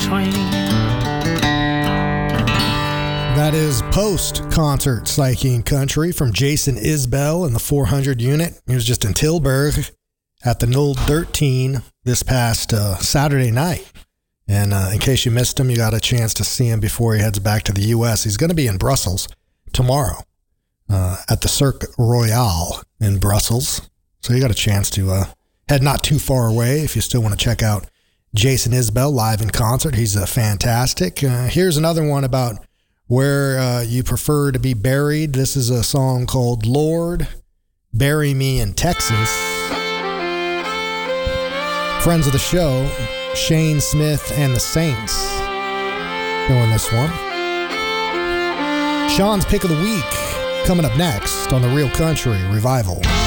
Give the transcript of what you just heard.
between. That is post-concert psyche country from Jason Isbell in the 400 unit. He was just in Tilburg at the 013 this past Saturday night. And in case you missed him, you got a chance to see him before he heads back to the U.S. He's going to be in Brussels tomorrow at the Cirque Royale in Brussels. So you got a chance to head not too far away if you still want to check out Jason Isbell live in concert. He's fantastic. Here's another one about where you prefer to be buried. This is a song called Lord, Bury Me in Texas. Friends of the show, Shane Smith and the Saints, doing this one. Sean's Pick of the Week coming up next on the Real Country Revival.